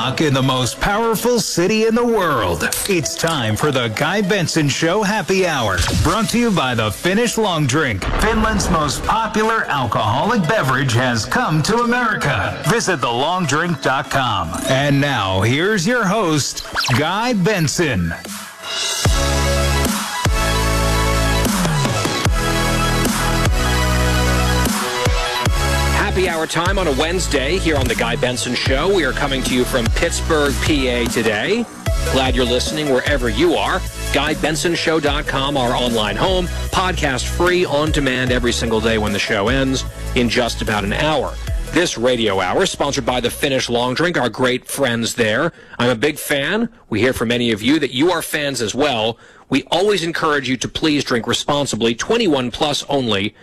In the most powerful city in the world. It's time for the Guy Benson Show Happy Hour. Brought to you by the Finnish Long Drink. Finland's most popular alcoholic beverage has come to America. Visit thelongdrink.com. And now, here's your host, Guy Benson. Happy hour time on a Wednesday here on The Guy Benson Show. We are coming to you from Pittsburgh, PA today. Glad you're listening wherever you are. GuyBensonShow.com, our online home. Podcast free, on demand every single day when the show ends in just about an hour. This radio hour is sponsored by the Finnish Long Drink, our great friends there. I'm a big fan. We hear from many of you that you are fans as well. We always encourage you to please drink responsibly. 21 plus only.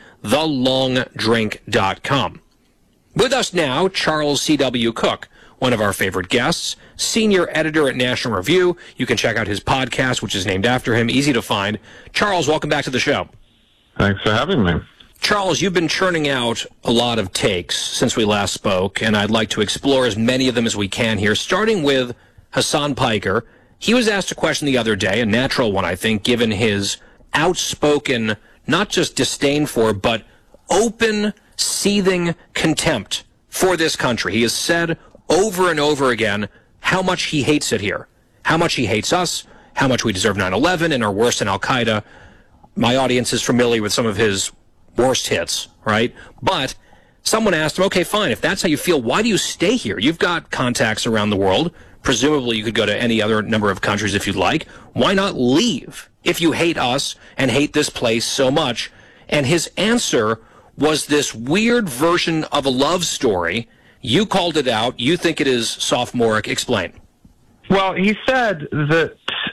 TheLongDrink.com. With us now, Charles C.W. Cook, one of our favorite guests, senior editor at National Review. You can check out his podcast, which is named after him, easy to find. Charles, welcome back to the show. Thanks for having me. Charles, you've been churning out a lot of takes since we last spoke, and I'd like to explore as many of them as we can here, starting with Hasan Piker. He was asked a question the other day, a natural one, I think, given his outspoken, not just disdain for, but open, seething contempt for this country. He has said over and over again how much he hates it here, how much he hates us, how much we deserve 9/11 and are worse than Al-Qaeda. My audience is familiar with some of his worst hits, right? But someone asked him, okay, fine, if that's how you feel, why do you stay here? You've got contacts around the world. Presumably you could go to any other number of countries if you'd like. Why not leave if you hate us and hate this place so much? And his answer was this weird version of a love story. You called it out. You think it is sophomoric. Explain. Well, he said that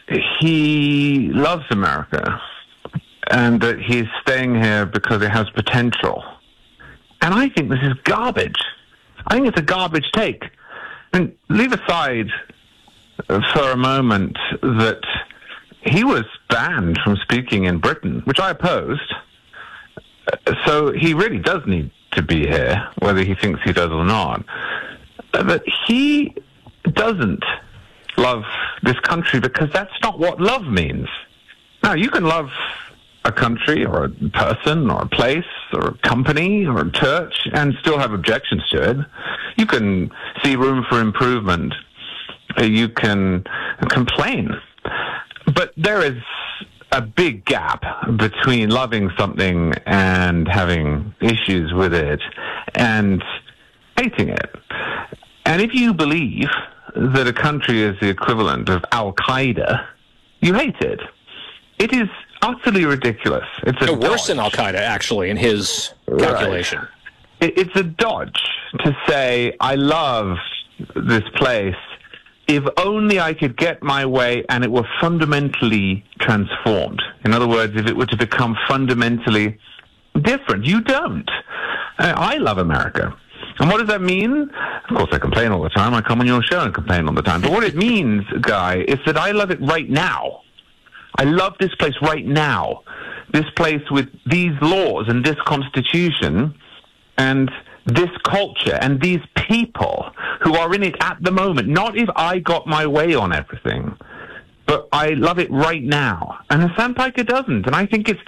he loves America and that he's staying here because it has potential. And I think this is garbage. I think it's a garbage take. And leave aside for a moment that he was banned from speaking in Britain, which I opposed. So he really does need to be here, whether he thinks he does or not. But he doesn't love this country because that's not what love means. Now, you can love a country or a person or a place or a company or a church and still have objections to it. You can see room for improvement. You can complain. But there is a big gap between loving something and having issues with it and hating it. And if you believe that a country is the equivalent of Al-Qaeda, you hate it. It is utterly ridiculous. It's a worse than Al-Qaeda, actually, in his calculation. Right. It's a dodge to say, I love this place, if only I could get my way and it were fundamentally transformed. In other words, if it were to become fundamentally different. You don't. I love America. And what does that mean? Of course, I complain all the time. I come on your show and complain all the time. But what it means, Guy, is that I love it right now. I love this place right now. This place with these laws and this constitution and this culture and these people who are in it at the moment. Not if I got my way on everything, but I love it right now. And Hasan Piker doesn't. And I think it's